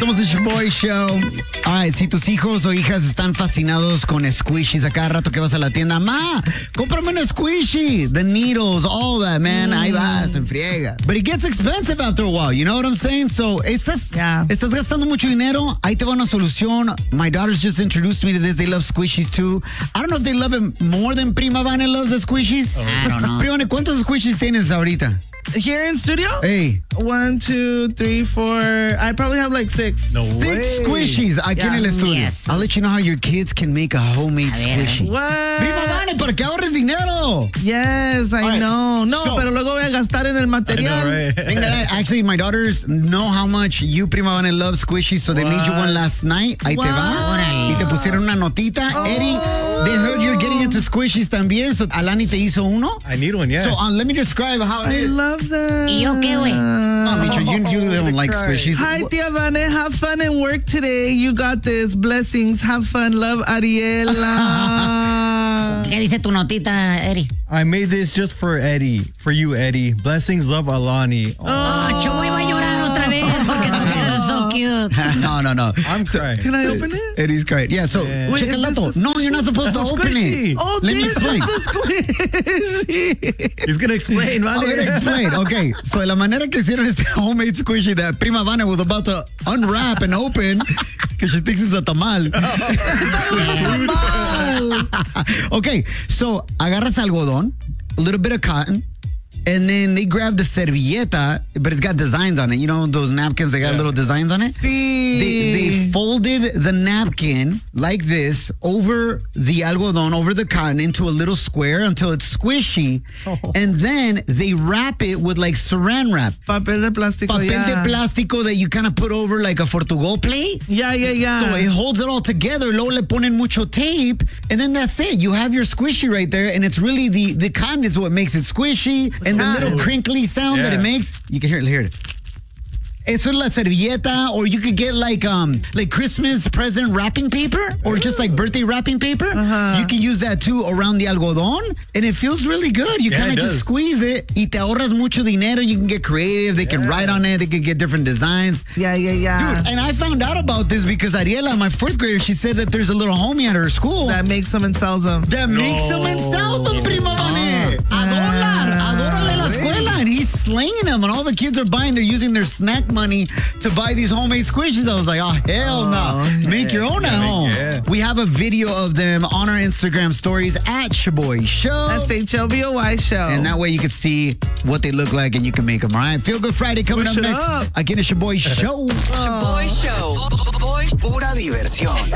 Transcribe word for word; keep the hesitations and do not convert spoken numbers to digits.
Estamos en Shaboy Show. Ay, si tus hijos o hijas están fascinados con squishies a cada rato que vas a la tienda, ma, cómprame un squishy, the needles, all that, man. Mm. Ahí vas, en friega. But it gets expensive after a while, you know what I'm saying? So, estás, yeah. estás gastando mucho dinero, ahí te va una solución. My daughters just introduced me to this. They love squishies too. I don't know if they love it more than Prima Vane loves the squishies. Oh. I don't know. Prima Vane, ¿cuántos squishies tienes ahorita? Here in studio? Hey. One, two, three, four. I probably have like six. No Six way. squishies aquí Yeah. en el estudio. Yes. I'll let you know how your kids can make a homemade squishy. What? Prima Vane, para que ahorres dinero. Yes, I All right. know. No, So- pero luego voy a gastar en el material. I know, right? Venga, actually, my daughters know how much you, Prima Vane, love squishies, so they made you one last night. Ahí te va. Órale. Y te pusieron una notita. Oh. Eddie, they heard you're getting into squishies también, so Alani te hizo uno. I need one, yeah. So um, let me describe how it I is. love that. ¿Y yo qué, güey? No, Micho, you, you don't like cry. squishies. Hi, Tia Vane. Have fun and work today. You got this. Blessings. Have fun. Love, Ariela. ¿Qué dice tu notita, Eri? I made this just for Eddie. For you, Eddie. Blessings, love, Alani. Oh, Oh, Choboy va a llorar otra vez porque estos hijos are so cute. no, no, no. I'm crying. Can I open it? Eddie's great. Yeah, so Yeah. check Wait, it is out. this the No, you're not supposed to That's a open squishy. it. Oh, Let me this explain. is the squishy. He's going to explain, I'm man. going to explain. Okay, so la manera que hicieron este homemade squishy that Prima Vane was about to unwrap and open because she thinks it's a tamal. Okay, so agarras algodón, a little bit of cotton, and then they grabbed a servilleta, but it's got designs on it. You know those napkins, they got Yeah. little designs on it? Sí. They, they folded the napkin like this over the algodón, over the cotton into a little square until it's squishy. Oh. And then they wrap it with like saran wrap. Papel de plástico. Papel yeah. de plástico that you kind of put over like a Fortugo plate. Yeah, yeah, yeah. So it holds it all together. Luego le ponen mucho tape. And then that's it. You have your squishy right there. And it's really the, the cotton is what makes it squishy. And the little crinkly sound that it Yeah. makes. You can hear it. Hear it. Eso es la servilleta, or you could get like um like Christmas present wrapping paper, or just like birthday wrapping paper. Uh-huh. You can use that too around the algodón, and it feels really good. You Yeah, kind of it just does. squeeze it, y te ahorras mucho dinero. You can get creative. They can write on it. They can get different designs. Yeah, yeah, yeah. Dude, and I found out about this because Ariela, my fourth grader, she said that there's a little homie at her school That makes them and sells them. that makes them and sells them, Prima Vane. A dólar. A dólar la escuela. And he's slinging them. And all the kids are buying. They're using their snack money to buy these homemade squishies. I was like, oh, hell no. Make your own at home. yeah. We have a video of them on our Instagram stories at Shaboy Show. That's H O B O Y show. And that way you can see what they look like and you can make them, all right? Feel Good Friday coming Push up it next. up. Again, it's your boy Show. Boy Show. Boy. Pura diversión.